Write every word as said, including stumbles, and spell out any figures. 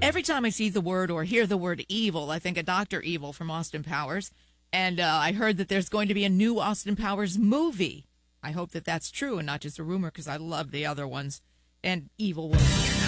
every time I see the word or hear the word evil, I think of Doctor Evil from Austin Powers. And uh, I heard that there's going to be a new Austin Powers movie. I hope that that's true and not just a rumor, because I love the other ones. And Evil will be here now.